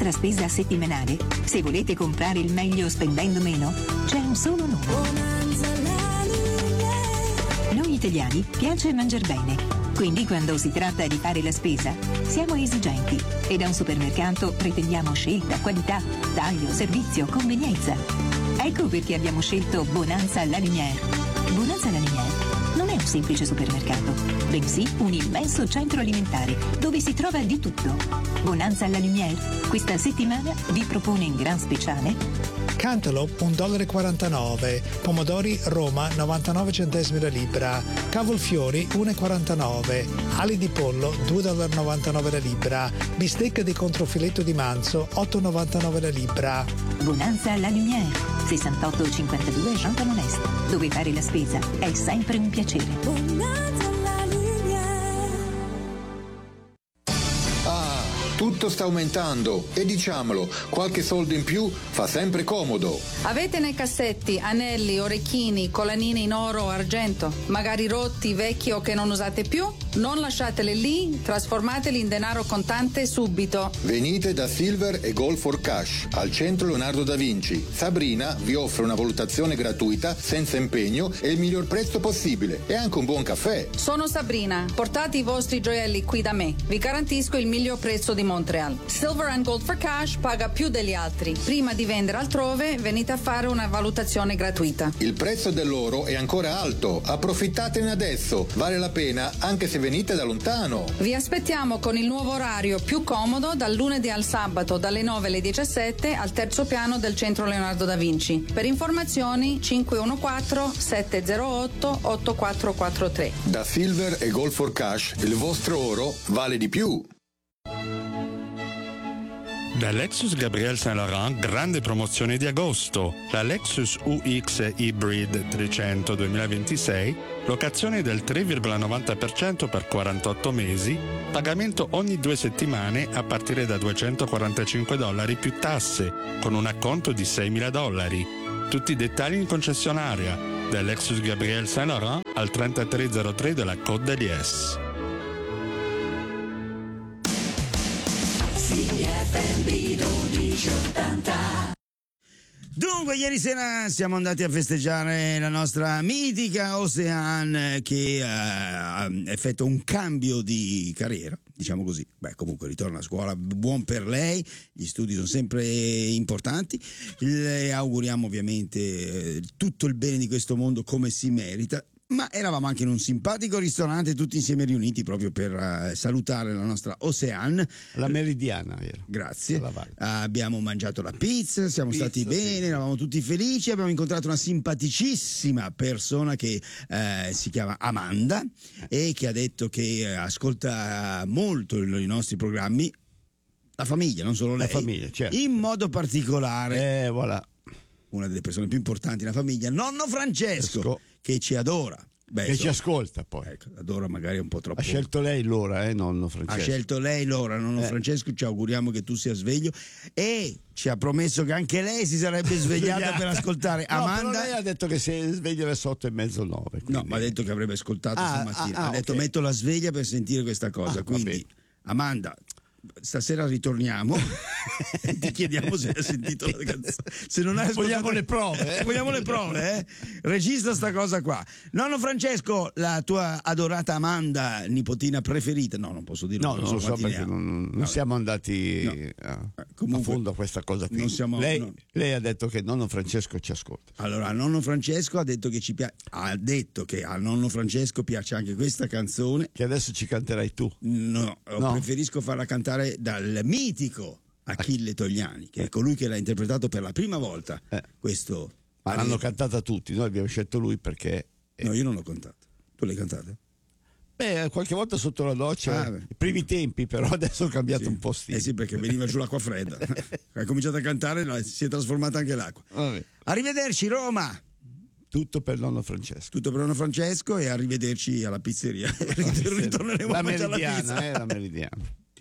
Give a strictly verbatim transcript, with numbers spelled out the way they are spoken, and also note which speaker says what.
Speaker 1: nostra spesa settimanale, se volete comprare il meglio spendendo meno, c'è un solo nome. Noi italiani piace mangiar bene, quindi quando si tratta di fare la spesa siamo esigenti e da un supermercato pretendiamo scelta, qualità, taglio, servizio, convenienza. Ecco perché abbiamo scelto Bonanza La Lumière. Bonanza La Lumière non è un semplice supermercato, bensì un immenso centro alimentare dove si trova di tutto. Bonanza La Lumière questa settimana vi propone in gran speciale
Speaker 2: Cantaloupe un dollaro e quarantanove, pomodori Roma novantanove centesimi la libra, cavolfiori uno e quarantanove, ali di pollo due virgola novantanove la libra, bistecca di controfiletto di manzo otto virgola novantanove la libra.
Speaker 1: Bonanza La Lumière, sessantotto cinquantadue Jean Talon Est, dove fare la spesa è sempre un piacere.
Speaker 3: Bonanza La Lumière.
Speaker 4: Ah, tutto sta aumentando e diciamolo, qualche soldo in più fa sempre comodo.
Speaker 5: Avete nei cassetti anelli, orecchini, collanine in oro o argento, magari rotti, vecchi o che non usate più? Non lasciateli lì, trasformateli in denaro contante subito.
Speaker 4: Venite da Silver e Gold for Cash al centro Leonardo da Vinci. Sabrina vi offre una valutazione gratuita, senza impegno e il miglior prezzo possibile e anche un buon caffè.
Speaker 5: Sono Sabrina, portate i vostri gioielli qui da me. Vi garantisco il miglior prezzo di Montreal. Silver and Gold for Cash paga più degli altri. Prima di vendere altrove, venite a fare una valutazione gratuita.
Speaker 4: Il prezzo dell'oro è ancora alto, approfittatene adesso, vale la pena anche se venite da lontano.
Speaker 5: Vi aspettiamo con il nuovo orario più comodo dal lunedì al sabato dalle nove alle diciassette al terzo piano del centro Leonardo da Vinci. Per informazioni cinque uno quattro sette zero otto otto quattro quattro tre.
Speaker 4: Da Silver e Gold for Cash il vostro oro vale di più.
Speaker 6: Da Lexus Gabriel Saint Laurent grande promozione di agosto. La Lexus U X Hybrid trecento duemilaventisei, locazione del tre virgola novanta per cento per quarantotto mesi, pagamento ogni due settimane a partire da duecentoquarantacinque dollari più tasse, con un acconto di seimila dollari. Tutti i dettagli in concessionaria. Da Lexus Gabriel Saint Laurent al trentatré zero tre della Côte d'Aliès.
Speaker 7: Dunque, ieri sera siamo andati a festeggiare la nostra mitica Ocean che ha effettua un cambio di carriera, diciamo così. Beh, comunque ritorna a scuola, buon per lei, gli studi sono sempre importanti, le auguriamo ovviamente tutto il bene di questo mondo come si merita. Ma eravamo anche in un simpatico ristorante tutti insieme riuniti proprio per uh, salutare la nostra Ocean.
Speaker 8: La Meridiana era.
Speaker 7: Grazie. Uh, abbiamo mangiato la pizza, siamo pizza, stati bene, sì. Eravamo tutti felici, abbiamo incontrato una simpaticissima persona che uh, si chiama Amanda eh. e che ha detto che uh, ascolta molto i nostri programmi, la famiglia, non solo lei.
Speaker 8: La famiglia, certo.
Speaker 7: In modo particolare.
Speaker 8: Eh, voilà.
Speaker 7: Una delle persone più importanti nella famiglia, nonno Francesco,
Speaker 8: Francesco.
Speaker 7: che ci adora. Beh,
Speaker 8: che
Speaker 7: insomma,
Speaker 8: ci ascolta poi.
Speaker 7: Ecco, adora magari un po' troppo.
Speaker 8: Ha scelto lei l'ora, eh, nonno Francesco.
Speaker 7: Ha scelto lei l'ora, nonno eh. Francesco, ci auguriamo che tu sia sveglio e ci ha promesso che anche lei si sarebbe svegliata per ascoltare
Speaker 8: no,
Speaker 7: Amanda.
Speaker 8: Però lei ha detto che si sveglia verso otto e mezzo, nove. Quindi...
Speaker 7: No, ma ha detto che avrebbe ascoltato
Speaker 8: ah,
Speaker 7: stamattina.
Speaker 8: ah, ah,
Speaker 7: ha detto
Speaker 8: okay.
Speaker 7: metto la sveglia per sentire questa cosa. Ah, quindi, Amanda, stasera ritorniamo ti chiediamo se hai sentito la canzone, se non hai ascoltato...
Speaker 8: vogliamo le prove eh?
Speaker 7: vogliamo le prove eh? Registra sta cosa qua. Nonno Francesco, la tua adorata Amanda, nipotina preferita, no non posso dirlo,
Speaker 8: no non, non so perché non, non siamo andati no. a, Comunque, a fondo a questa cosa qui.
Speaker 7: Non siamo,
Speaker 8: lei,
Speaker 7: no.
Speaker 8: lei ha detto che nonno Francesco ci ascolta.
Speaker 7: Allora nonno Francesco ha detto che ci piace, ha detto che a nonno Francesco piace anche questa canzone che
Speaker 8: adesso ci canterai tu.
Speaker 7: No, no. Preferisco farla cantare dal mitico Achille Togliani, che è colui che l'ha interpretato per la prima volta. Eh. Questo
Speaker 8: ma l'hanno cantata tutti, noi abbiamo scelto lui perché
Speaker 7: eh. no, io non l'ho cantata. Tu l'hai cantata?
Speaker 8: Beh, qualche volta sotto la doccia, ah, i primi tempi, però adesso ho cambiato
Speaker 7: sì.
Speaker 8: un po' stile.
Speaker 7: Eh sì, perché veniva giù l'acqua fredda. Hai cominciato a cantare, si è trasformata anche l'acqua.
Speaker 8: Vabbè.
Speaker 7: Arrivederci Roma.
Speaker 8: Tutto per nonno Francesco.
Speaker 7: Tutto per nonno Francesco e arrivederci alla pizzeria. Ritorneremo
Speaker 8: la
Speaker 7: a mangiare la
Speaker 8: Meridiana,
Speaker 7: pizza.
Speaker 8: eh, la Meridiana.